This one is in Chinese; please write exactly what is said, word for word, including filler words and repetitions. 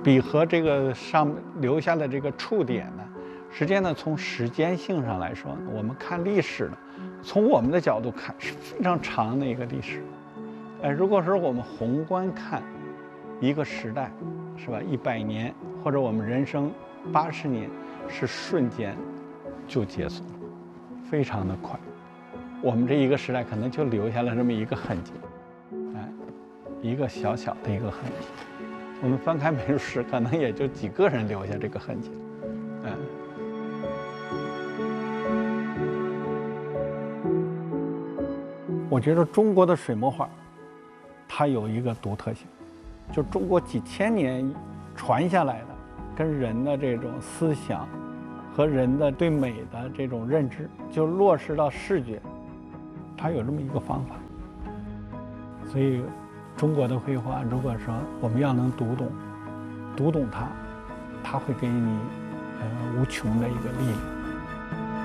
笔和这个上留下的这个触点呢，实际呢从时间性上来说，我们看历史呢，从我们的角度看是非常长的一个历史。呃，如果说我们宏观看一个时代，是吧？一百年或者我们人生八十年，是瞬间就结束了，非常的快。我们这一个时代可能就留下了这么一个痕迹，哎，一个小小的一个痕迹。我们翻开美术史，可能也就几个人留下这个痕迹，嗯。我觉得中国的水墨画，它有一个独特性，就中国几千年传下来的，跟人的这种思想和人的对美的这种认知，就落实到视觉，它有这么一个方法。所以中国的绘画，如果说我们要能读懂读懂它，它会给你呃无穷的一个力量。